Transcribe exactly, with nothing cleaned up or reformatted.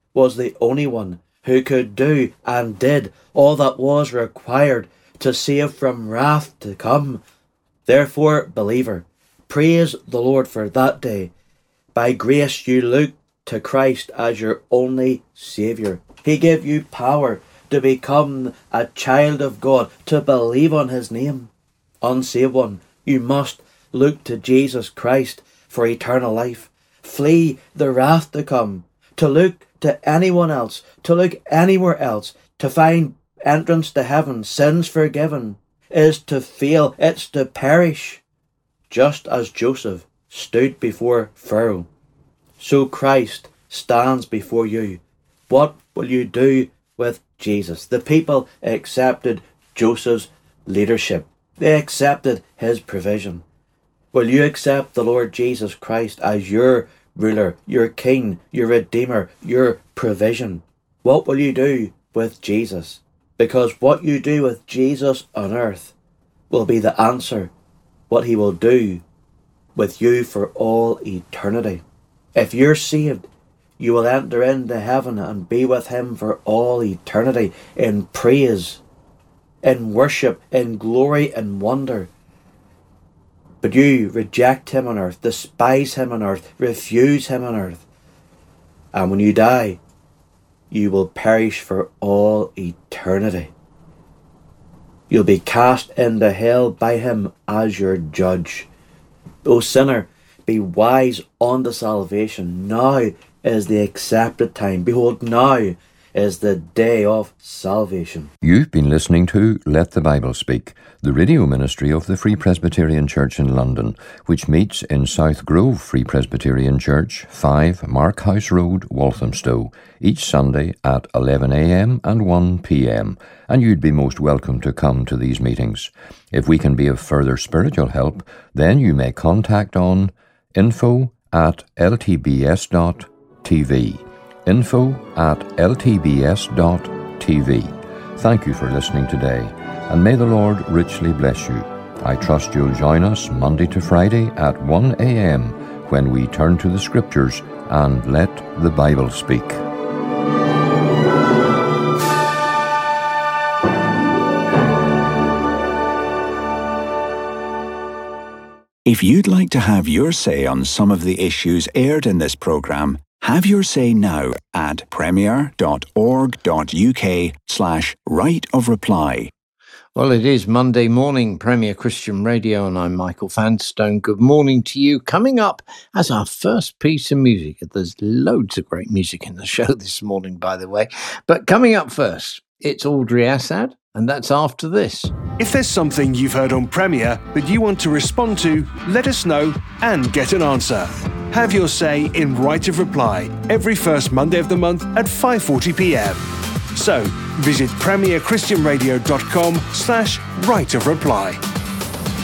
was the only one who could do and did all that was required to save from wrath to come. Therefore, believer, praise the Lord for that day. By grace you look to Christ as your only Saviour. He gave you power to become a child of God, to believe on his name. Unsaved one, you must look to Jesus Christ for eternal life. Flee the wrath to come. To look to anyone else, to look anywhere else, to find entrance to heaven, sins forgiven, is to fail, it's to perish. Just as Joseph stood before Pharaoh, so Christ stands before you. What will you do with Jesus? The people accepted Joseph's leadership. They accepted his provision. Will you accept the Lord Jesus Christ as your ruler, your king, your redeemer, your provision? What will you do with Jesus? Because what you do with Jesus on earth will be the answer, what he will do with you for all eternity. If you're saved, you will enter into heaven and be with him for all eternity in praise, in worship, in glory, in wonder. But you reject him on earth, despise him on earth, refuse him on earth. And when you die, you will perish for all eternity. You'll be cast into hell by him as your judge. O sinner, be wise unto salvation. Now is the accepted time. Behold, now is the day of salvation. You've been listening to Let the Bible Speak, the radio ministry of the Free Presbyterian Church in London, which meets in South Grove Free Presbyterian Church, five Mark House Road, Walthamstow, each Sunday at eleven a m and one p m, and you'd be most welcome to come to these meetings. If we can be of further spiritual help, then you may contact on info at l t b s dot t v. info at l t b s dot t v. Thank you for listening today, and may the Lord richly bless you. I trust you'll join us Monday to Friday at one a m when we turn to the Scriptures and let the Bible speak. If you'd like to have your say on some of the issues aired in this programme, have your say now at premier dot org dot u k slash right of reply. Well, it is Monday morning, Premier Christian Radio, and I'm Michael Vanstone. Good morning to you. Coming up as our first piece of music. There's loads of great music in the show this morning, by the way. But coming up first, it's Audrey Assad, and that's after this. If there's something you've heard on Premier that you want to respond to, let us know and get an answer. Have your say in Right of Reply every first Monday of the month at five forty p m. So, visit premier christian radio dot com slash right of reply.